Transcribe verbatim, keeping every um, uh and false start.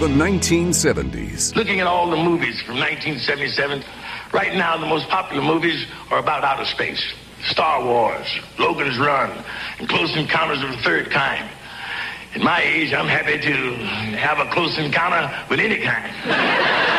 the nineteen seventies. Looking at all the movies from nineteen seventy-seven, right now the most popular movies are about outer space. Star Wars, Logan's Run, and Close Encounters of the Third Kind. At my age, I'm happy to have a close encounter with any kind.